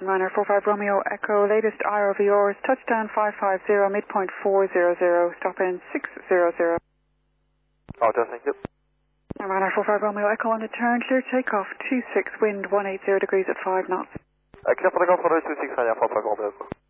Runner 45 Romeo Echo, latest IRVRs, touchdown 550, midpoint 400, stop in 600. Roger, thank you. Runner 45 Romeo Echo on the turn, clear takeoff, 26, wind 180 degrees at 5 knots. Clear for the go for the 26, Ryanair 45 Romeo Echo.